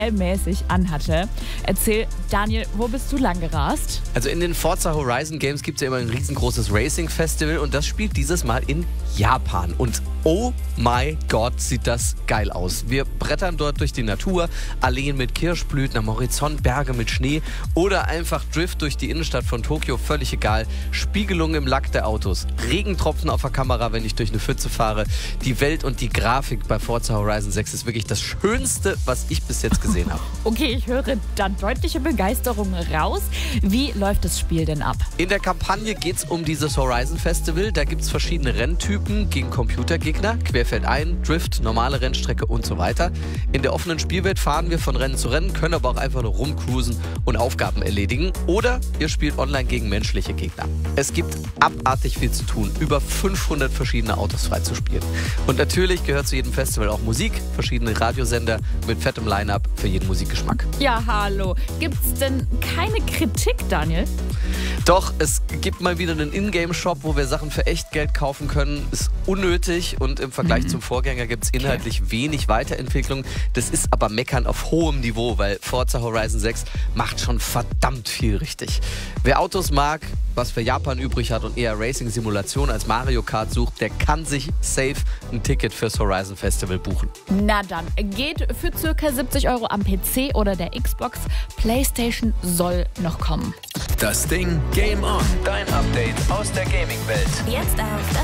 mäßig anhatte. Erzähl, Daniel, wo bist du lang gerast? Also in den Forza Horizon Games gibt es ja immer ein riesengroßes Racing-Festival und das spielt dieses Mal in Japan. Und oh my Gott, sieht das geil aus. Wir brettern dort durch die Natur, Alleen mit Kirschblüten, am Horizont Berge mit Schnee oder einfach Drift durch die Innenstadt von Tokio, völlig egal. Spiegelung im Lack der Autos, Regentropfen auf der Kamera, wenn ich durch eine Pfütze fahre. Die Welt und die Grafik bei Forza Horizon 6 ist wirklich das Schönste, was ich bis jetzt gesehen habe. Okay, ich höre dann deutliche Begeisterung raus. Wie läuft das Spiel denn ab? In der Kampagne geht es um dieses Horizon Festival. Da gibt es verschiedene Renntypen gegen Computergegner, querfeldein, Drift, normale Rennstrecke und so weiter. In der offenen Spielwelt fahren wir von Rennen zu Rennen, können aber auch einfach nur rumcruisen und Aufgaben erledigen. Oder ihr spielt online gegen menschliche Gegner. Es gibt abartig viel zu tun, über 500 verschiedene Autos freizuspielen. Und natürlich gehört zu jedem Festival auch Musik, verschiedene Radiosender mit fettem Line-Up für jeden Musikgeschmack. Ja, hallo. Gibt's denn keine Kritik, Daniel? Doch, es gibt mal wieder einen Ingame-Shop, wo wir Sachen für echt Geld kaufen können. Ist unnötig und im Vergleich zum Vorgänger gibt es inhaltlich wenig Weiterentwicklung. Das ist aber Meckern auf hohem Niveau, weil Forza Horizon 6 macht schon verdammt viel richtig. Wer Autos mag, was für Japan übrig hat und eher Racing-Simulation als Mario Kart sucht, der kann sich safe ein Ticket fürs Horizon Festival buchen. Na dann, geht für ca. 70 € am PC oder der Xbox. PlayStation soll noch kommen. Das Ding Game On. Dein Update aus der Gaming-Welt. Jetzt auf